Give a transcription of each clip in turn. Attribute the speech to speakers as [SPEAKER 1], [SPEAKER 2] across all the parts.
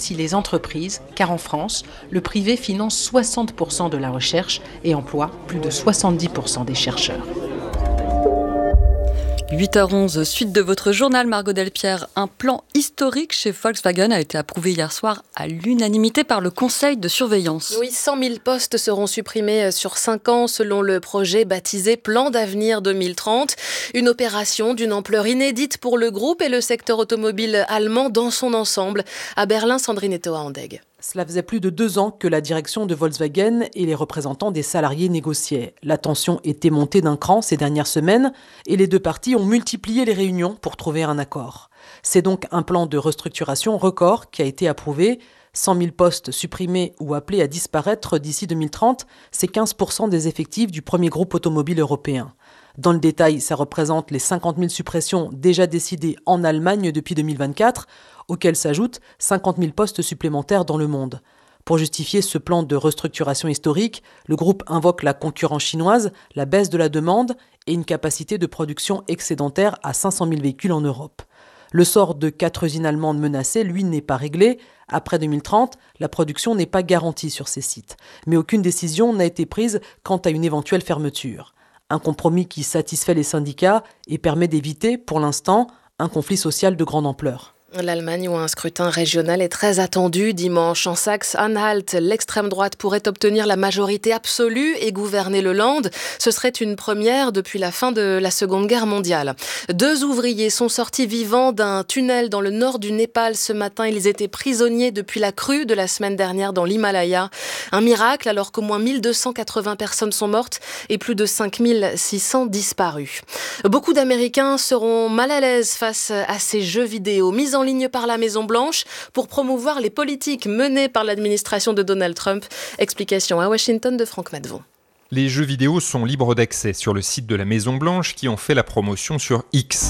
[SPEAKER 1] bénéficient les entreprises, car en France, le privé finance 60% de la recherche et emploie plus de 70% des chercheurs.
[SPEAKER 2] 8h11, suite de votre journal, Margot Delpierre. Un plan historique chez Volkswagen a été approuvé hier soir à l'unanimité par le conseil de surveillance.
[SPEAKER 3] Oui, 100 000 postes seront supprimés sur 5 ans selon le projet baptisé Plan d'avenir 2030. Une opération d'une ampleur inédite pour le groupe et le secteur automobile allemand dans son ensemble. À Berlin, Sandrine Etoa-Andeg.
[SPEAKER 4] Cela faisait plus de 2 ans que la direction de Volkswagen et les représentants des salariés négociaient. La tension était montée d'un cran ces dernières semaines et les deux parties ont multiplié les réunions pour trouver un accord. C'est donc un plan de restructuration record qui a été approuvé. 100 000 postes supprimés ou appelés à disparaître d'ici 2030, c'est 15% des effectifs du premier groupe automobile européen. Dans le détail, ça représente les 50 000 suppressions déjà décidées en Allemagne depuis 2024, auxquelles s'ajoutent 50 000 postes supplémentaires dans le monde. Pour justifier ce plan de restructuration historique, le groupe invoque la concurrence chinoise, la baisse de la demande et une capacité de production excédentaire à 500 000 véhicules en Europe. Le sort de 4 usines allemandes menacées, lui, n'est pas réglé. Après 2030, la production n'est pas garantie sur ces sites. Mais aucune décision n'a été prise quant à une éventuelle fermeture. Un compromis qui satisfait les syndicats et permet d'éviter, pour l'instant, un conflit social de grande ampleur.
[SPEAKER 3] L'Allemagne, où un scrutin régional est très attendu dimanche. En Saxe-Anhalt, l'extrême droite pourrait obtenir la majorité absolue et gouverner le Land. Ce serait une première depuis la fin de la Seconde Guerre mondiale. 2 ouvriers sont sortis vivants d'un tunnel dans le nord du Népal ce matin. Ils étaient prisonniers depuis la crue de la semaine dernière dans l'Himalaya. Un miracle alors qu'au moins 1280 personnes sont mortes et plus de 5600 disparus. Beaucoup d'Américains seront mal à l'aise face à ces jeux vidéo mis en ligne par la Maison-Blanche pour promouvoir les politiques menées par l'administration de Donald Trump. Explication à Washington de Franck Madvon.
[SPEAKER 5] Les jeux vidéo sont libres d'accès sur le site de la Maison-Blanche qui en fait la promotion sur X.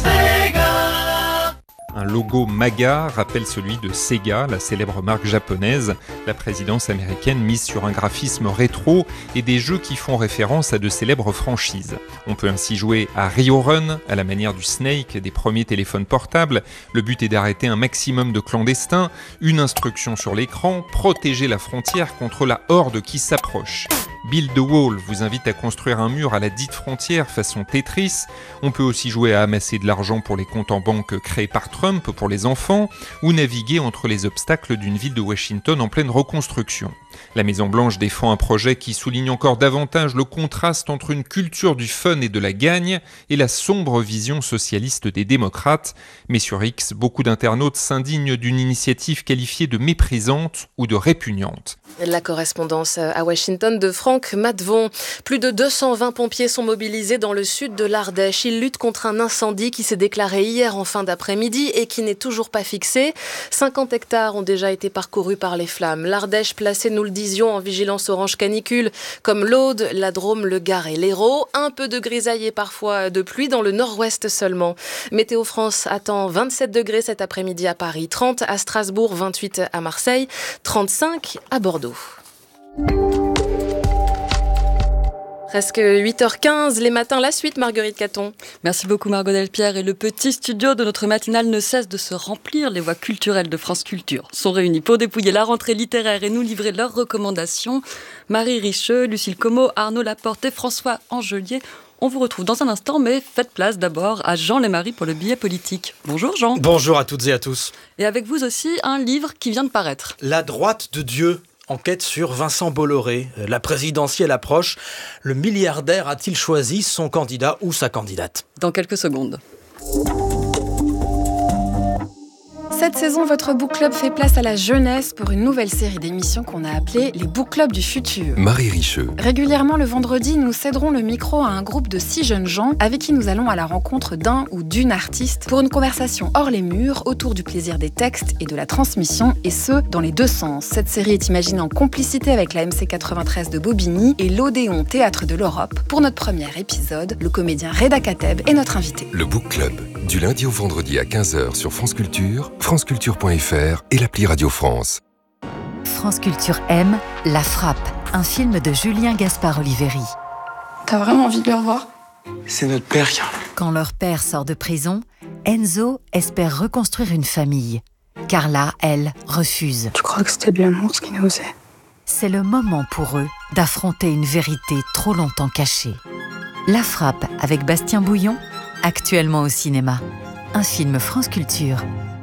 [SPEAKER 5] Un logo MAGA rappelle celui de Sega, la célèbre marque japonaise. La présidence américaine mise sur un graphisme rétro et des jeux qui font référence à de célèbres franchises. On peut ainsi jouer à Rio Run, à la manière du Snake des premiers téléphones portables. Le but est d'arrêter un maximum de clandestins. Une instruction sur l'écran, protéger la frontière contre la horde qui s'approche. Build the Wall vous invite à construire un mur à la dite frontière façon Tetris. On peut aussi jouer à amasser de l'argent pour les comptes en banque créés par Trump pour les enfants ou naviguer entre les obstacles d'une ville de Washington en pleine reconstruction. La Maison-Blanche défend un projet qui souligne encore davantage le contraste entre une culture du fun et de la gagne et la sombre vision socialiste des démocrates. Mais sur X, beaucoup d'internautes s'indignent d'une initiative qualifiée de méprisante ou de répugnante.
[SPEAKER 3] La correspondance à Washington de Franck Madvon. Plus de 220 pompiers sont mobilisés dans le sud de l'Ardèche. Ils luttent contre un incendie qui s'est déclaré hier en fin d'après-midi et qui n'est toujours pas fixé. 50 hectares ont déjà été parcourus par les flammes. L'Ardèche placée, nous le disions, en vigilance orange canicule, comme l'Aude, la Drôme, le Gard et l'Hérault. Un peu de grisaille et parfois de pluie dans le nord-ouest seulement. Météo France attend 27 degrés cet après-midi à Paris, 30 à Strasbourg, 28 à Marseille, 35 à Bordeaux. Presque 8h15, les matins, la suite, Marguerite Caton.
[SPEAKER 2] Merci beaucoup Margot Delpierre. Et le petit studio de notre matinale ne cesse de se remplir. Les voix culturelles de France Culture sont réunies pour dépouiller la rentrée littéraire et nous livrer leurs recommandations. Marie Richeux, Lucille Como, Arnaud Laporte et François Angelier. On vous retrouve dans un instant, mais faites place d'abord à Jean Lémarie pour le billet politique. Bonjour Jean.
[SPEAKER 6] Bonjour à toutes et à tous.
[SPEAKER 2] Et avec vous aussi, un livre qui vient de paraître.
[SPEAKER 6] La droite de Dieu. Enquête sur Vincent Bolloré. La présidentielle approche. Le milliardaire a-t-il choisi son candidat ou sa candidate ?
[SPEAKER 2] Dans quelques secondes.
[SPEAKER 7] Cette saison, votre book club fait place à la jeunesse pour une nouvelle série d'émissions qu'on a appelée les book clubs du futur.
[SPEAKER 8] Marie Richeux.
[SPEAKER 7] Régulièrement le vendredi, nous céderons le micro à un groupe de 6 jeunes gens avec qui nous allons à la rencontre d'un ou d'une artiste pour une conversation hors les murs autour du plaisir des textes et de la transmission, et ce, dans les deux sens. Cette série est imaginée en complicité avec la MC93 de Bobigny et l'Odéon Théâtre de l'Europe. Pour notre premier épisode, le comédien Reda Kateb est notre invité.
[SPEAKER 8] Le book club, du lundi au vendredi à 15h sur France Culture, franceculture.fr et l'appli Radio France.
[SPEAKER 9] France Culture aime La Frappe, un film de Julien Gaspard Oliveri.
[SPEAKER 10] T'as vraiment envie de le revoir ?
[SPEAKER 11] C'est notre père, Karl.
[SPEAKER 9] Quand leur père sort de prison, Enzo espère reconstruire une famille. Carla, elle, refuse.
[SPEAKER 10] Tu crois que c'était de l'amour ce qu'il nous faisait?
[SPEAKER 9] C'est le moment pour eux d'affronter une vérité trop longtemps cachée. La Frappe avec Bastien Bouillon, actuellement au cinéma. Un film France Culture.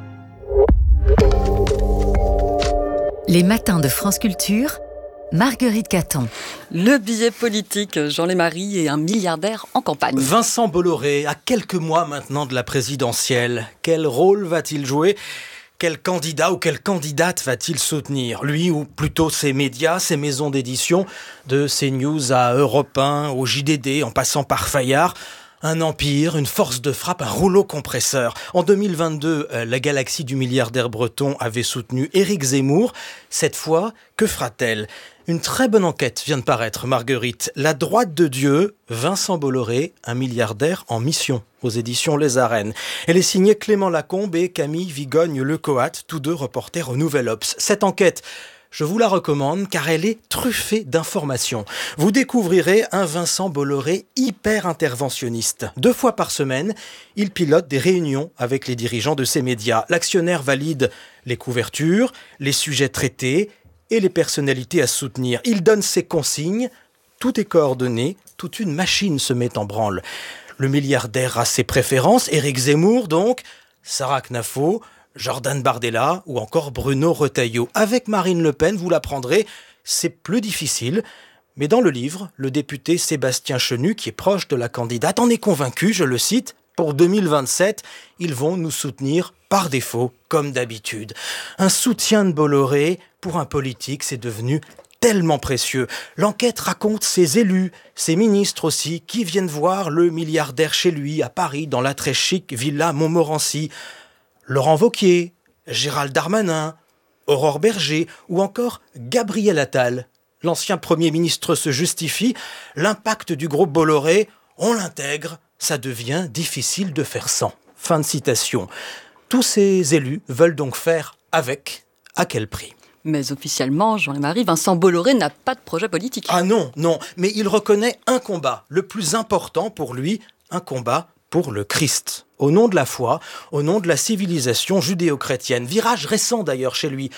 [SPEAKER 9] Les matins de France Culture, Marguerite Caton.
[SPEAKER 2] Le billet politique, Jean Lémarie est un milliardaire en campagne.
[SPEAKER 6] Vincent Bolloré, à quelques mois maintenant de la présidentielle, quel rôle va-t-il jouer ? Quel candidat ou quelle candidate va-t-il soutenir ? Lui ou plutôt ses médias, ses maisons d'édition, de CNews à Europe 1, au JDD, en passant par Fayard. Un empire, une force de frappe, un rouleau compresseur. En 2022, la galaxie du milliardaire breton avait soutenu Éric Zemmour. Cette fois, que fera-t-elle ? Une très bonne enquête vient de paraître, Marguerite. La droite de Dieu, Vincent Bolloré, un milliardaire en mission, aux éditions Les Arènes. Elle est signée Clément Lacombe et Camille Vigogne-Lecoat, tous deux reporters au Nouvel Obs. Cette enquête, je vous la recommande car elle est truffée d'informations. Vous découvrirez un Vincent Bolloré hyper interventionniste. 2 fois par semaine, il pilote des réunions avec les dirigeants de ses médias. L'actionnaire valide les couvertures, les sujets traités et les personnalités à soutenir. Il donne ses consignes, tout est coordonné, toute une machine se met en branle. Le milliardaire a ses préférences, Éric Zemmour donc, Sarah Knafo, Jordan Bardella ou encore Bruno Retailleau. Avec Marine Le Pen, vous l'apprendrez, c'est plus difficile. Mais dans le livre, le député Sébastien Chenu, qui est proche de la candidate, en est convaincu, je le cite, pour 2027, ils vont nous soutenir par défaut, comme d'habitude. Un soutien de Bolloré, pour un politique, c'est devenu tellement précieux. L'enquête raconte ses élus, ses ministres aussi, qui viennent voir le milliardaire chez lui, à Paris, dans la très chic villa Montmorency. Laurent Wauquiez, Gérald Darmanin, Aurore Berger ou encore Gabriel Attal. L'ancien Premier ministre se justifie. L'impact du groupe Bolloré, on l'intègre, ça devient difficile de faire sans. Fin de citation. Tous ces élus veulent donc faire avec. À quel prix ?
[SPEAKER 2] Mais officiellement, Jean-Marie, Vincent Bolloré n'a pas de projet politique.
[SPEAKER 6] Ah non, mais il reconnaît un combat, le plus important pour lui, un combat pour le Christ. Au nom de la foi, au nom de la civilisation judéo-chrétienne. Virage récent d'ailleurs chez lui,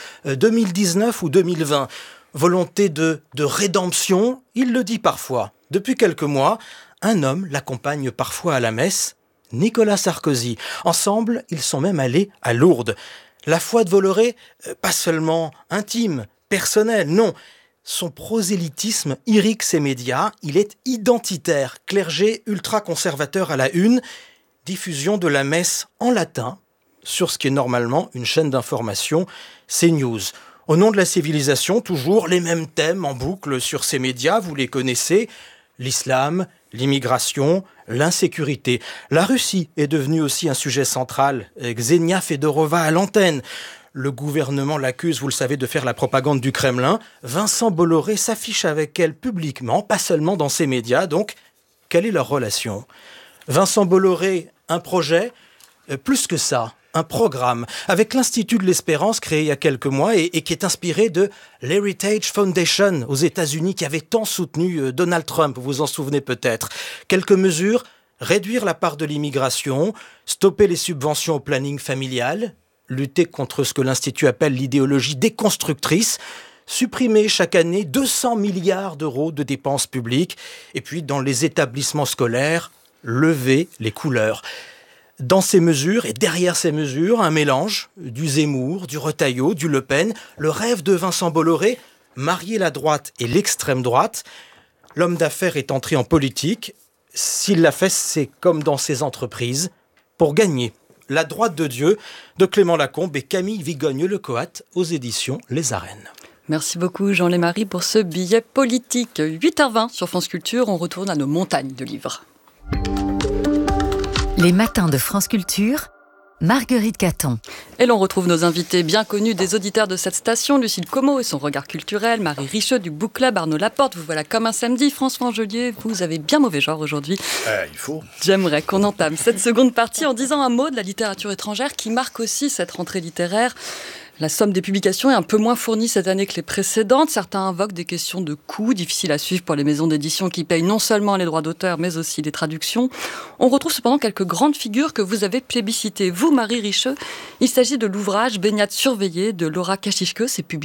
[SPEAKER 6] 2019 ou 2020. Volonté de rédemption, il le dit parfois. Depuis quelques mois, un homme l'accompagne parfois à la messe, Nicolas Sarkozy. Ensemble, ils sont même allés à Lourdes. La foi de Bolloré, pas seulement intime, personnelle, non. Son prosélytisme irrigue ses médias, il est identitaire, clergé ultra-conservateur à la une, diffusion de la messe en latin, sur ce qui est normalement une chaîne d'information, CNews. Au nom de la civilisation, toujours les mêmes thèmes en boucle sur ces médias, vous les connaissez, l'islam, l'immigration, l'insécurité. La Russie est devenue aussi un sujet central. Ksenia Fedorova à l'antenne. Le gouvernement l'accuse, vous le savez, de faire la propagande du Kremlin. Vincent Bolloré s'affiche avec elle publiquement, pas seulement dans ses médias. Donc, quelle est leur relation ? Vincent Bolloré, un projet, plus que ça, un programme, avec l'Institut de l'Espérance créé il y a quelques mois et qui est inspiré de l'Heritage Foundation aux États-Unis qui avait tant soutenu Donald Trump, vous vous en souvenez peut-être. Quelques mesures, réduire la part de l'immigration, stopper les subventions au planning familial, lutter contre ce que l'Institut appelle l'idéologie déconstructrice, supprimer chaque année 200 milliards d'euros de dépenses publiques, et puis dans les établissements scolaires, lever les couleurs. Dans ces mesures, et derrière ces mesures, un mélange du Zemmour, du Retailleau, du Le Pen, le rêve de Vincent Bolloré, marier la droite et l'extrême droite. L'homme d'affaires est entré en politique. S'il l'a fait, c'est comme dans ses entreprises, pour gagner. La droite de Dieu, de Clément Lacombe et Camille Vigogne-Lecoat aux éditions Les Arènes.
[SPEAKER 2] Merci beaucoup Jean Lémarie pour ce billet politique. 8h20 sur France Culture, on retourne à nos montagnes de livres.
[SPEAKER 9] Les matins de France Culture, Marguerite Caton.
[SPEAKER 2] Et l'on retrouve nos invités bien connus des auditeurs de cette station, Lucille Como et son regard culturel, Marie Richeux du Book Club, Arnaud Laporte, vous voilà comme un samedi, François Angelier, vous avez bien mauvais genre aujourd'hui.
[SPEAKER 11] Il faut.
[SPEAKER 2] J'aimerais qu'on entame cette seconde partie en disant un mot de la littérature étrangère qui marque aussi cette rentrée littéraire. La somme des publications est un peu moins fournie cette année que les précédentes. Certains invoquent des questions de coûts, difficiles à suivre pour les maisons d'édition qui payent non seulement les droits d'auteur, mais aussi les traductions. On retrouve cependant quelques grandes figures que vous avez plébiscitées. Vous, Marie Richeux, il s'agit de l'ouvrage Baignade surveillée de Laura Kashishke. C'est publié